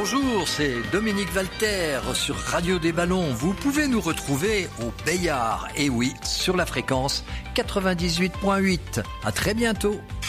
Bonjour, c'est Dominique Valter sur Radio des Ballons. Vous pouvez nous retrouver au Bayard, et oui, sur la fréquence 98.8. À très bientôt.